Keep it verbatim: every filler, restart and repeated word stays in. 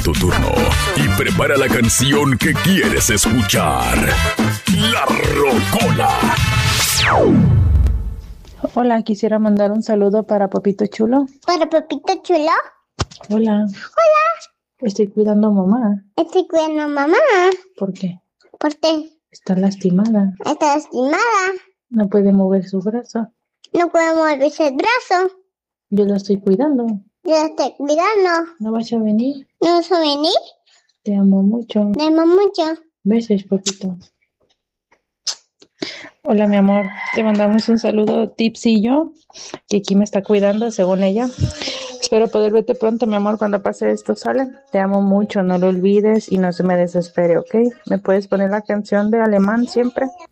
tu turno y prepara la canción que quieres escuchar. La Rocola. Hola, quisiera mandar un saludo para Papito Chulo. ¿Para Papito Chulo? Hola. Hola. Estoy cuidando a mamá. Estoy cuidando a mamá. ¿Por qué? ¿Por qué? Está lastimada. Está lastimada. No puede mover su brazo. No puede moverse el brazo. Yo la estoy cuidando. Yo la estoy cuidando. ¿No vas a venir? ¿No vas a venir? Te amo mucho. Te amo mucho. Besos, Papito. Hola, mi amor. Te mandamos un saludo, Tipsy y yo, que aquí me está cuidando, según ella. Espero poder verte pronto, mi amor, cuando pase esto, ¿sale? Te amo mucho, no lo olvides y no se me desespere, ¿ok? ¿Me puedes poner la canción de Alemán siempre?